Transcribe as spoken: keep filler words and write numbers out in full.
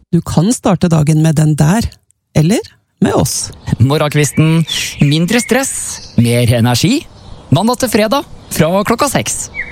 Du kan starte dagen med den der, eller med oss. Morgenkvisten, mindre stress, mer energi. Mandag til fredag fra klokka seks.